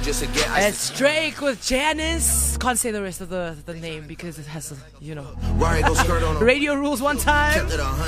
just to get. It's Drake with Janice. Can't say the rest of the name because it has, radio rules one time.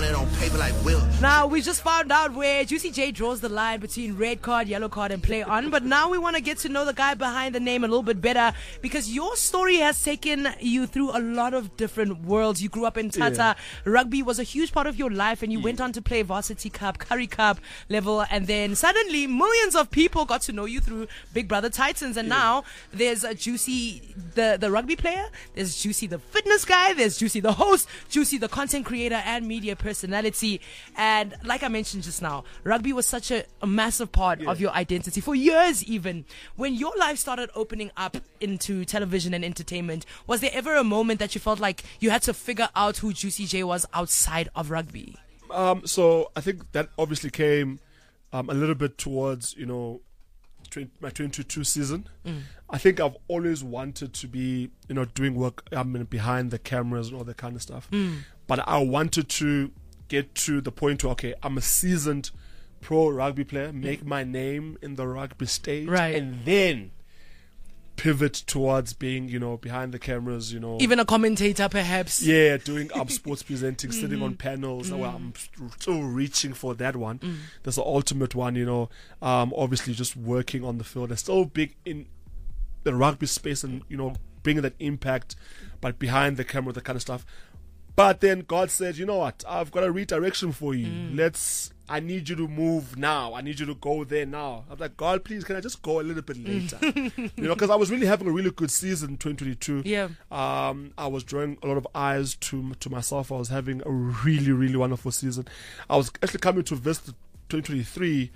Now, we just found out where Juicy J draws the line between red card, yellow card, and play on. But now we want to get to know the guy behind the name a little bit better, because your story has taken you through a lot of different worlds. You grew up in Tata. Yeah. Rugby was a huge part of your life, and you went on to play Varsity Cup, Currie Cup level, and then suddenly millions of people got to know you through Big Brother Titans. And now there's a Juicy, the rugby player, there's Juicy the fitness guy, there's Juicy the host, Juicy the content creator and media personality. And like I mentioned just now, rugby was such a massive part of your identity for years. Even when your life started opening up into television and entertainment, was there ever a moment that you felt like you had to figure out who Juicy J was outside of rugby? So I think that obviously came a little bit towards, my 2022 season. I think I've always wanted to be, doing work behind the cameras and all that kind of stuff. But I wanted to get to the point where, okay, I'm a seasoned pro rugby player, make my name in the rugby stage, and then pivot towards being, behind the cameras, even a commentator perhaps. Yeah, doing sports presenting, sitting on panels. Well, I'm still reaching for that one. That's the ultimate one, obviously just working on the field. I'm still big in the rugby space and, bringing that impact, but behind the camera, that kind of stuff. But then God said, you know what, I've got a redirection for you. I need you to move now. I need you to go there now. I was like, God, please, can I just go a little bit later? Because I was really having a really good season in 2022. Yeah. I was drawing a lot of eyes to myself. I was having a really, really wonderful season. I was actually coming to visit 2023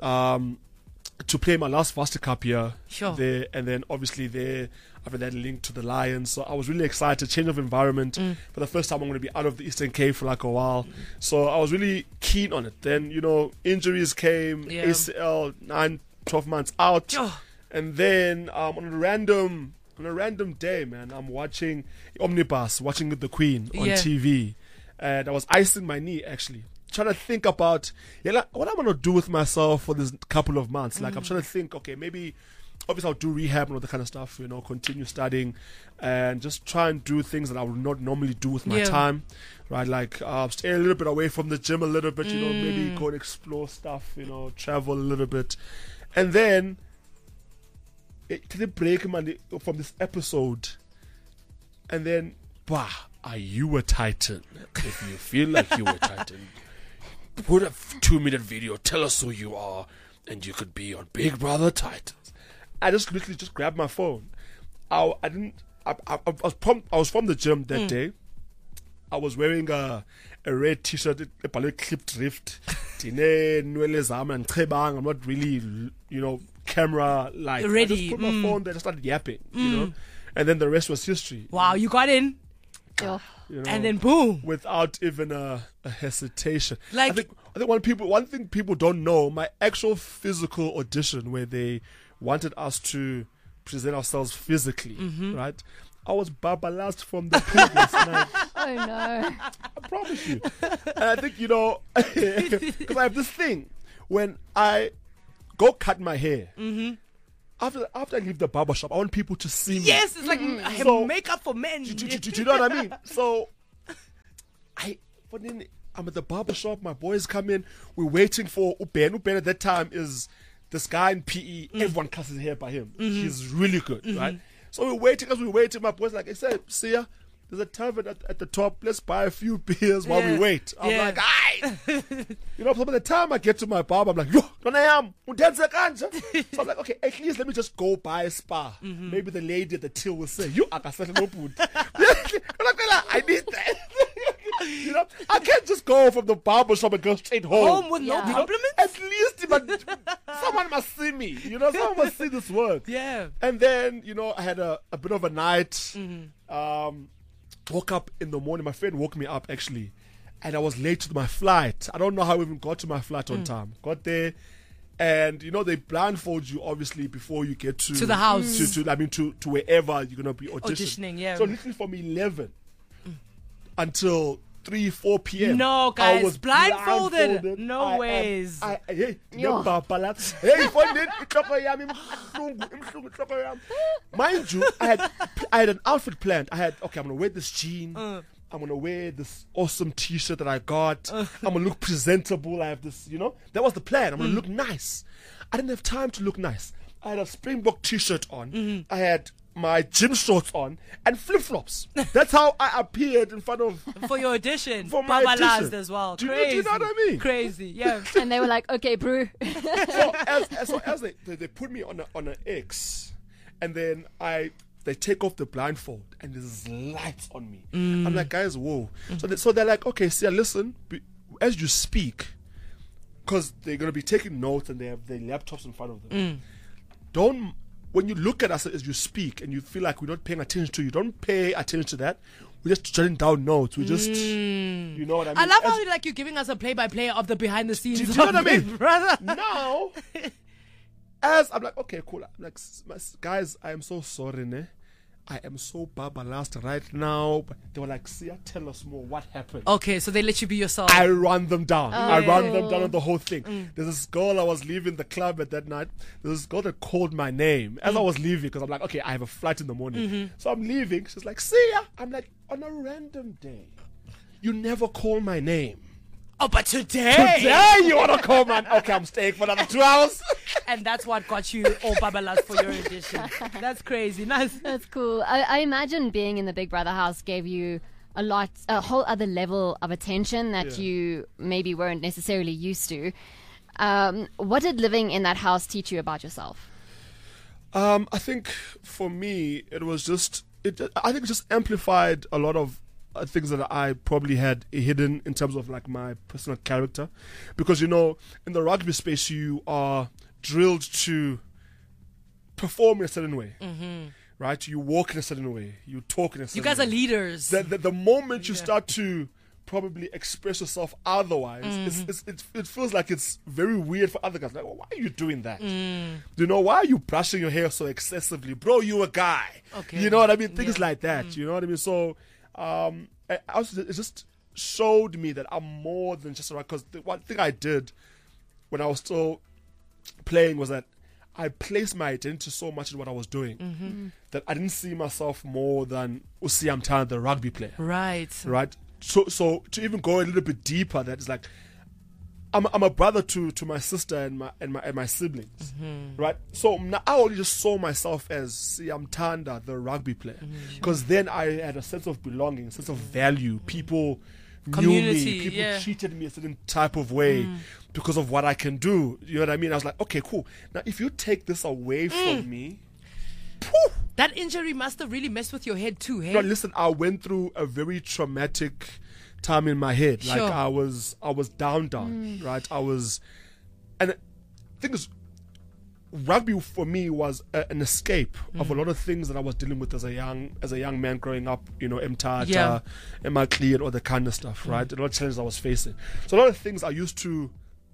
to play my last Varsity Cup year there, and then obviously there after that linked to the Lions. So I was really excited, change of environment. For the first time I'm going to be out of the Eastern Cape for like a while. So I was really keen on it. Then, injuries came, ACL, 9-12 months out. And then on a random day, man, I'm watching Omnibus, watching The Queen on TV. And I was icing my knee actually, trying to think about what I'm going to do with myself for this couple of months. Like I'm trying to think, okay, maybe obviously I'll do rehab and all that kind of stuff, continue studying and just try and do things that I would not normally do with my time, right? Like stay a little bit away from the gym a little bit, maybe go and explore stuff, travel a little bit. And then take a break from this episode, and then, are you a Titan? If you feel like you were a Titan, put a 2-minute video, tell us who you are, and you could be on Big Brother Titans. I just literally just grabbed my phone. I was from the gym that day. I was wearing a red t-shirt, a clip drift. I'm not really, camera like ready. I just put my phone there and started yapping, and then the rest was history. Wow, you got in. And then boom, without even a hesitation. Like, I think one thing people don't know, my actual physical audition where they wanted us to present ourselves physically, right? I was babalast from the previous night. Oh no! I promise you. And I think because I have this thing when I go cut my hair. After I leave the barber shop, I want people to see me. Yes, it's like makeup for men. Do you know what I mean? So, I'm at the barber shop. My boys come in. We're waiting for Uben. Uben at that time is this guy in PE. Everyone cuts his hair by him. He's really good, right? So we're waiting. My boys like, I said, see ya. There's a tavern at the top. Let's buy a few beers while we wait. I'm like, aye. So by the time I get to my barber, I'm like, yo, so I'm like, okay, at least let me just go buy a spa. Maybe the lady at the till will say, you are I need that. I can't just go from the barber shop and go straight home. With no compliments? At least someone must see me. Someone must see this work. Yeah. And then, I had a bit of a night. Woke up in the morning. My friend woke me up actually, and I was late to my flight. I don't know how I even got to my flight on time. Got there, and they blindfold you obviously before you get to the house. To wherever you're gonna be auditioning. Yeah. So literally from 11 until 3-4 p.m. No, guys, I was blindfolded. No ways. Hey, mind you, I had an outfit planned. I'm gonna wear this jean. I'm gonna wear this awesome T-shirt that I got. I'm gonna look presentable. I have this, that was the plan. I'm gonna look nice. I didn't have time to look nice. I had a Springbok T-shirt on. I had my gym shorts on and flip-flops. That's how I appeared in front of for your audition. For my audition as well. Do Crazy. you know what I mean? Crazy, yeah. And they were like, okay, bro. so as they put me on an X, and then they take off the blindfold and there's lights on me. I'm like, guys, whoa. So they're like, okay, Sia, listen, as you speak, because they're gonna be taking notes and they have their laptops in front of them. When you look at us as you speak and you feel like we're not paying attention to you, don't pay attention to that. We're just jotting down notes. We just, you know what I mean? I love how you're giving us a play-by-play of the behind the scenes. Do you know what I mean? Brother. Now, as I'm like, okay, cool. I'm like, guys, I am so sorry, ne? I am so babalast right now. But they were like, Sia, tell us more. What happened? Okay, so they let you be yourself. I run them down. I run them down on the whole thing. There's this girl, I was leaving the club at that night. There's this girl that called my name as I was leaving because I'm like, okay, I have a flight in the morning. So I'm leaving. She's like, Sia. I'm like, on a random day, you never call my name. Oh, but today you want to call man? Okay, I'm staying for another 2 hours. And that's what got you all babalas for your audition. That's crazy. Nice. That's cool. I imagine being in the Big Brother house gave you a whole other level of attention that you maybe weren't necessarily used to. What did living in that house teach you about yourself? I think for me, it was just, I think it just amplified a lot of things that I probably had hidden in terms of like my personal character, because in the rugby space you are drilled to perform in a certain way, right? You walk in a certain way, you talk in a certain way. You guys are leaders. The moment you start to probably express yourself otherwise, it feels like it's very weird for other guys. Like, well, why are you doing that? Why are you brushing your hair so excessively, bro? You a guy. Okay. You know what I mean? Things like that. You know what I mean? So it just showed me that I'm more than just a rapper. Because the one thing I did when I was still playing was that I placed my identity so much in what I was doing that I didn't see myself more than Usiam Tan, the rugby player. Right. So to even go a little bit deeper, that is like I'm a brother to my sister and my siblings, right? So now I only just saw myself as Siam Tanda, the rugby player, because then I had a sense of belonging, a sense of value. People Community, knew me. People treated me a certain type of way because of what I can do. You know what I mean? I was like, okay, cool. Now if you take this away from me, that injury must have really messed with your head too, hey? No, listen, I went through a very traumatic time in my head. Like I was down, right? And the thing is, rugby for me was an escape of a lot of things that I was dealing with as a young man growing up. Mtata, Emakli, and all the kind of stuff, right? A lot of challenges I was facing. So a lot of things I used to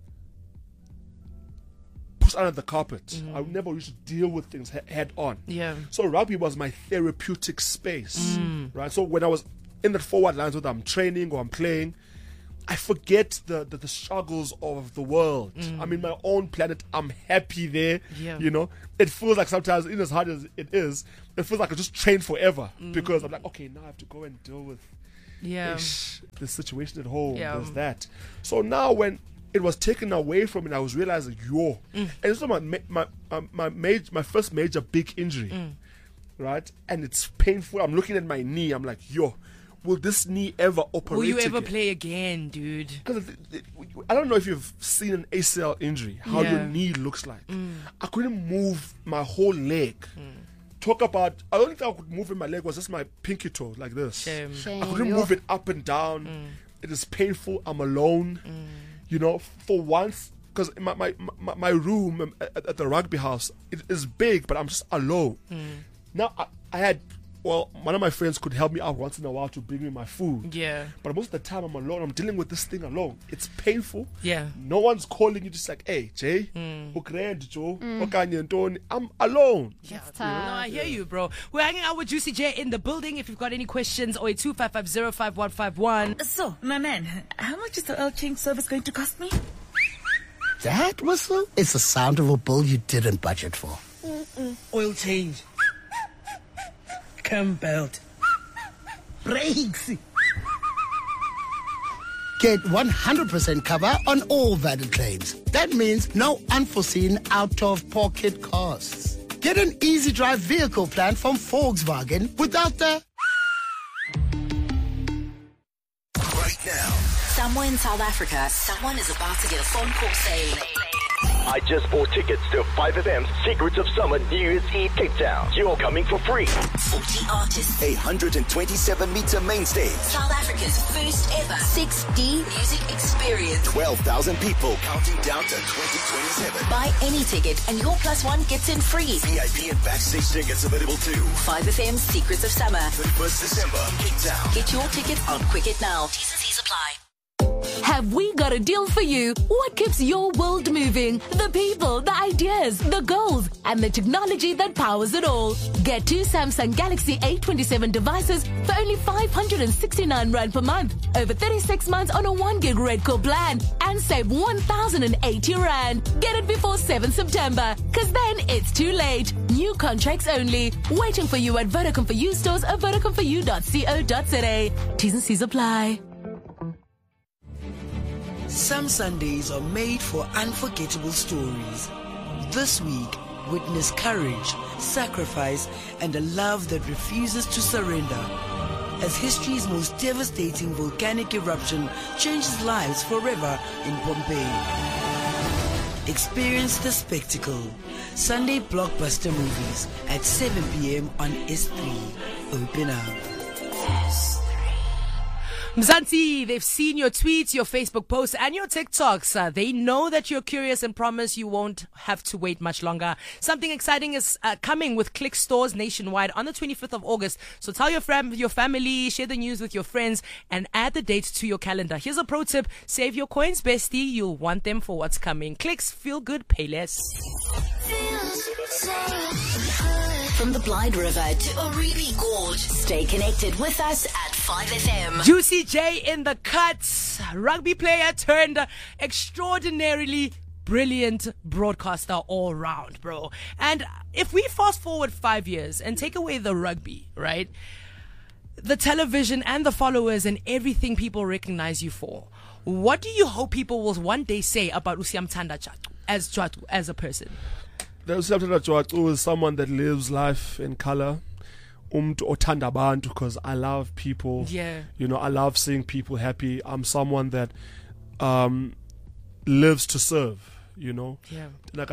push under the carpet. I never used to deal with things head on. Yeah. So rugby was my therapeutic space, right? So when I was in the forward lines, whether I'm training or I'm playing, I forget the struggles of the world. I'm in my own planet. I'm happy there. Yeah. It feels like sometimes, as hard as it is, it feels like I just trained forever because I'm like, okay, now I have to go and deal with the situation at home. There's that. So now when it was taken away from me, I was realizing, and it's my first major big injury, right? And it's painful. I'm looking at my knee. I'm like, will this knee ever operate? Will you ever again? play again, dude? Because I don't know if you've seen an ACL injury, how your knee looks like. I couldn't move my whole leg. Talk about, the only thing I could move in my leg was just my pinky toe, like this. Shame. I couldn't move it up and down. It is painful. I'm alone. For once, because my room at the rugby house, it is big, but I'm just alone. Now I had well, one of my friends could help me out once in a while to bring me my food. Yeah. But most of the time I'm alone. I'm dealing with this thing alone. It's painful. Yeah. No one's calling you, just like, hey, Jay, Joe, I'm alone. That's tough. No, I hear you, bro. We're hanging out with Juicy J in the building. If you've got any questions, 0825505151. So, my man, how much is the oil change service going to cost me? That whistle is the sound of a bill you didn't budget for. Oil change. Cam belt. Brakes. Get 100% cover on all valid claims. That means no unforeseen out-of-pocket costs. Get an easy drive vehicle plan from Volkswagen without the... Right now. Somewhere in South Africa, someone is about to get a phone call saying, I just bought tickets to 5FM's Secrets of Summer New Year's Eve Cape Town. You're coming for free. 40 artists. 127-meter main stage. South Africa's first ever 6D music experience. 12,000 people counting down to 2027. Buy any ticket and your +1 gets in free. VIP and backstage tickets available too. 5FM's Secrets of Summer. 31st December, Cape Town. Get your tickets on Quicket now. T's and C's apply. Have we got a deal for you? What keeps your world moving? The people, the ideas, the goals, and the technology that powers it all. Get 2 Samsung Galaxy A27 devices for only 569 Rand per month. Over 36 months on a 1 gig Redcore plan. And save 1,080 Rand. Get it before 7 September. Cause then it's too late. New contracts only. Waiting for you at Vodacom For You stores or VodacomForYou.co.za. T's and C's apply. Some Sundays are made for unforgettable stories. This week, witness courage, sacrifice, and a love that refuses to surrender. As history's most devastating volcanic eruption changes lives forever in Pompeii. Experience the spectacle. Sunday blockbuster movies at 7 p.m. on S3. Open up. Mzansi, they've seen your tweets, your Facebook posts, and your TikToks. They know that you're curious and promise you won't have to wait much longer. Something exciting is coming with Click stores nationwide on the 25th of August. So tell your family, share the news with your friends, and add the date to your calendar. Here's a pro tip. Save your coins, bestie. You'll want them for what's coming. Clicks, feel good, pay less. From the Blind River to Oribi Gorge, stay connected with us at 5FM. Juicy J in the cuts. Rugby player turned extraordinarily brilliant broadcaster all round, bro. And if we fast forward 5 years and take away the rugby, right? The television and the followers and everything people recognize you for, what do you hope people will one day say about Usiamthanda Jwatu as a person? Usiamthanda Jwatu is someone that lives life in color. Othanda abantu, because I love people. Yeah. You know, I love seeing people happy. I'm someone that lives to serve, you know. Yeah.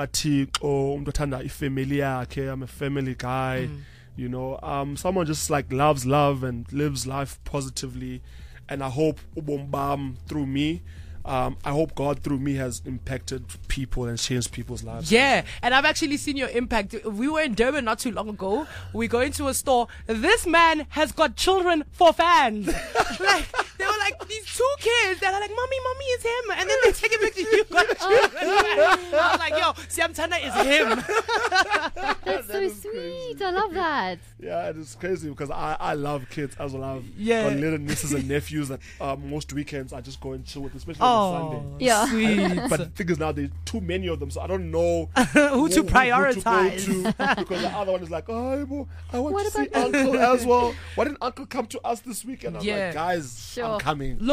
I'm a family guy. You know, someone just like loves love and lives life positively. And I hope through me, I hope God through me has impacted people and changed people's lives. Yeah, and I've actually seen your impact. We were in Durban not too long ago. We go into a store. This man has got children for fans. Like, they were like these 2 kids that are like, mommy is him. And then they take a picture, you've got children. I was like, yo, Siamthanda is him. That's so sweet. I love that. Yeah, it's crazy because I love kids as well. I've Yeah. got little nieces and nephews that most weekends I just go and chill with, especially on Sunday. Yeah. Sweet. But the thing is now there's too many of them, so I don't know Who to prioritize. Who to go to, because the other one is like, oh, I want What to see about Uncle as well. Why didn't Uncle come to us this weekend? I'm Yeah. like, guys, Sure. I'm coming.